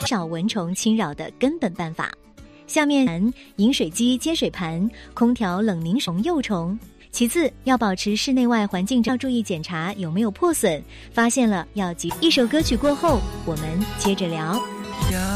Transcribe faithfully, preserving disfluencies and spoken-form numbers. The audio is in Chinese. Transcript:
少蚊虫侵扰的根本办法。下面饮水机接水盘、空调冷凝虫幼虫。其次，要保持室内外环境，要注意检查有没有破损，发现了要及。一首歌曲过后，我们接着聊。